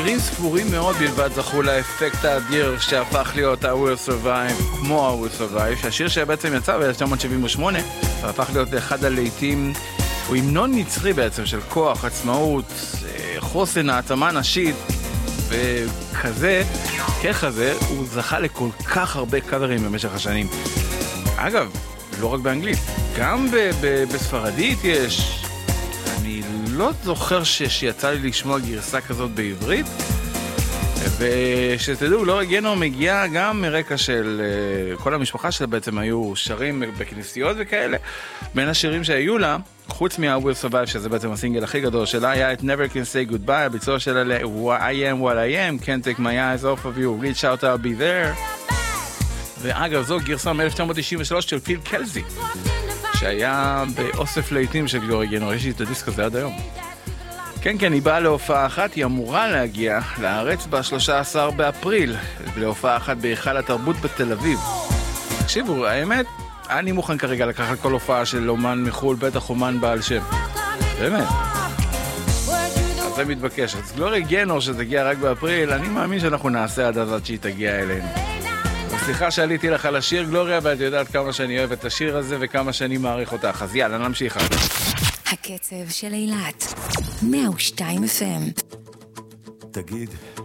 שירים ספורים מאוד בלבד זכו לאפקט האדיר שהפך להיות I Will Survive, כמו I Will Survive, שהשיר שבעצם יצא ב-1978 והפך להיות אחד הלהיטים, הוא המנון נצרי בעצם של כוח, עצמאות, חוסן, העצמה נשית וכזה, ככזה, הוא זכה לכל כך הרבה קאברים במשך השנים. אגב, לא רק באנגלית, גם בספרדית יש, אני לא זוכר שיצא לי לשמוע גרסה כזאת בעברית, ושתדעו, לא הגנו מגיע גם מרקע של כל המשפחה שלה בעצם היו שרים בכנסיות וכאלה. בין השירים שהיו לה, חוץ מה I Will Survive, שזה בעצם הסינגל הכי גדול שלה, היה את Never Can Say Goodbye, הביצוע שלה I Am What I Am, Can't Take My Eyes Off of You, Reach Out I'll Be There. ואגב, זו גרסה מ-1993 של פיל קלזי, שהיה באוסף להיטים של גלוריה גיינור, יש לי את הדיסק הזה עד היום. כן, היא באה להופעה אחת, היא אמורה להגיע לארץ ב-13 באפריל, להופעה אחת בהיכל התרבות בתל אביב. תקשיבו, האמת, אני מוכן כרגע לקחת כל הופעה של אומן מחול, בטח אומן בעל שם. באמת. אז זה מתבקש. אז גלוריה גיינור שתגיע רק באפריל, אני מאמין שאנחנו נעשה עד אז שהיא תגיע אלינו. סליחה שעליתי לך לשיר גלוריה, ואת יודעת כמה שאני אוהב את השיר הזה וכמה שאני מעריך אותך. אז יאללה, נמשיך. הקצב של אילת 102 FM. תגיד,